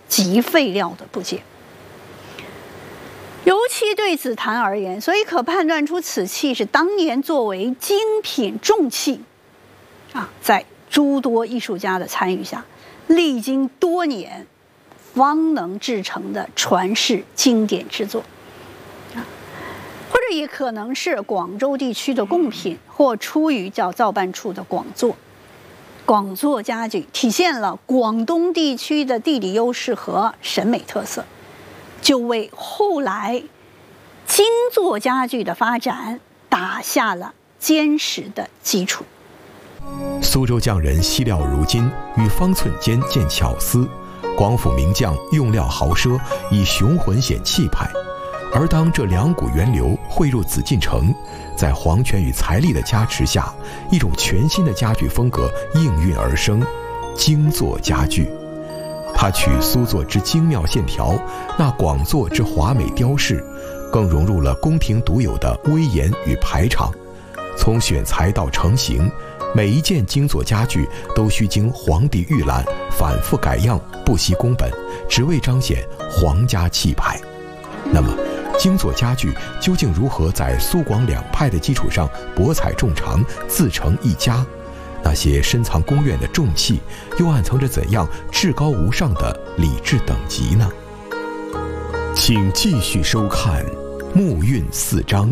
极废料的部件。尤其对紫檀而言，所以可判断出此器是当年作为精品重器，在诸多艺术家的参与下，历经多年方能制成的传世经典之作。或者也可能是广州地区的贡品，或出于叫造办处的广作。广作家具体现了广东地区的地理优势和审美特色，就为后来精作家具的发展打下了坚实的基础。 苏州匠人惜料如金，于方寸间见巧思；广府名匠用料豪奢，以雄浑显气派。而当这两股源流汇入紫禁城，在皇权与财力的加持下，一种全新的家具风格应运而生——精作家具。它取苏作之精妙线条，那广作之华美雕饰，更融入了宫廷独有的威严与排场。从选材到成型，每一件精作家具都需经皇帝预览，反复改样，不惜工本，只为彰显皇家气派。那么精作家具究竟如何在苏广两派的基础上博采众长，自成一家？那些深藏宫苑的重器，又暗藏着怎样至高无上的礼制等级呢？请继续收看《木韵四章》。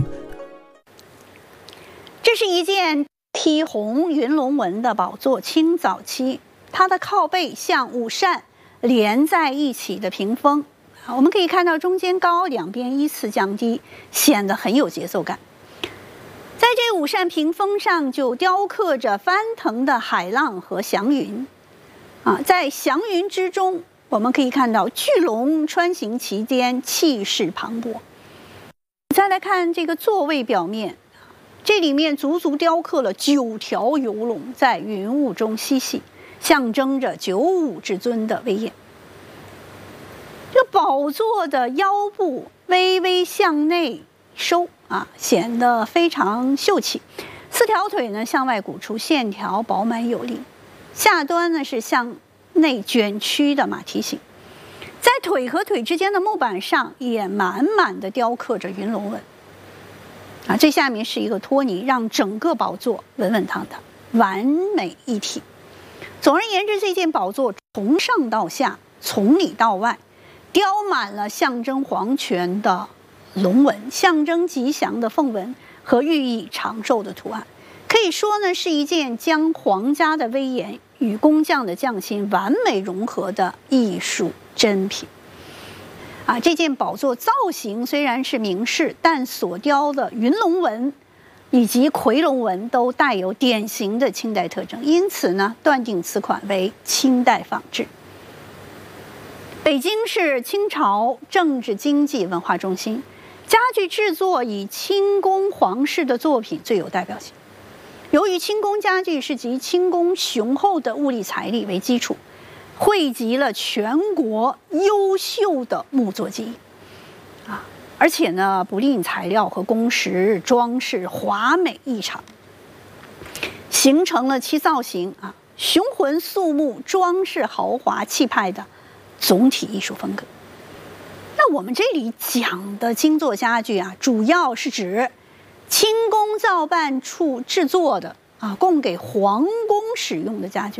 这是一件体红云龙纹的宝座，清早期，它的靠背像五扇连在一起的屏风。我们可以看到中间高，两边依次降低，显得很有节奏感。在这五扇屏风上就雕刻着翻腾的海浪和祥云，在祥云之中，我们可以看到巨龙穿行其间，气势磅礴。再来看这个座位表面，这里面足足雕刻了9条游龙在云雾中嬉戏，象征着九五之尊的威严。这个宝座的腰部微微向内收，显得非常秀气。4条腿呢向外鼓出，线条饱满有力。下端呢是向内卷曲的马蹄形，在腿和腿之间的木板上也满满的雕刻着云龙纹。这下面是一个托尼，让整个宝座稳稳当当，完美一体。总而言之，这件宝座从上到下，从里到外，雕满了象征皇权的龙纹，象征吉祥的凤纹和寓意长寿的图案。可以说呢，是一件将皇家的威严与工匠的匠心完美融合的艺术珍品。这件宝座造型虽然是明式，但所雕的云龙纹以及夔龙纹都带有典型的清代特征，因此呢，断定此款为清代仿制。北京是清朝政治经济文化中心，家具制作以清宫皇室的作品最有代表性。由于清宫家具是集清宫雄厚的物力财力为基础，汇集了全国优秀的木作技艺，而且呢不吝材料和工时，装饰华美异常，形成了其造型雄浑肃穆、装饰豪华气派的总体艺术风格。那我们这里讲的精作家具主要是指清宫造办处制作的供给皇宫使用的家具。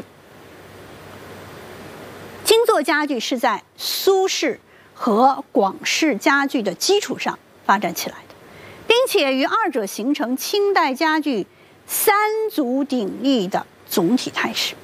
精作家具是在苏式和广式家具的基础上发展起来的，并且与二者形成清代家具三足鼎立的总体态势。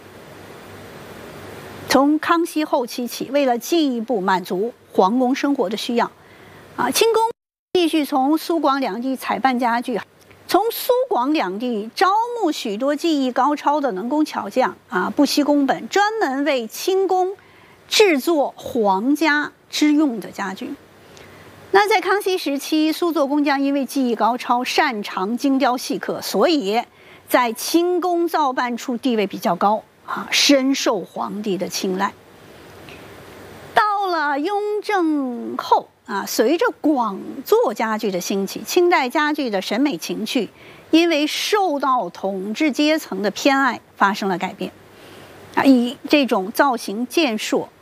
从康熙后期起，为了进一步满足皇宫生活的需要，清宫继续从苏广两地采办家具，从苏广两地招募许多技艺高超的能工巧匠不惜工本，专门为清宫制作皇家之用的家具。那在康熙时期，苏作工匠因为技艺高超，擅长精雕细刻，所以在清宫造办处地位比较高深受皇帝的青睐。到了雍正后随着广作家具的兴起，清代家具的审美情趣因为受到统治阶层的偏爱发生了改变，以这种造型健硕